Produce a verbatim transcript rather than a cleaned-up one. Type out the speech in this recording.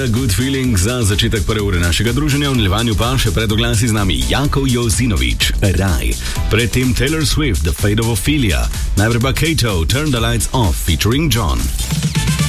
seveda Good Feeling za začetek prve ure našega druženja, v nadaljevanju pa še pred oglasi z nami Jakov Jozinovič, Raj. Predtem Taylor Swift, The Fate of Ophelia. Najprej pa Kato, Turn the Lights Off, featuring John.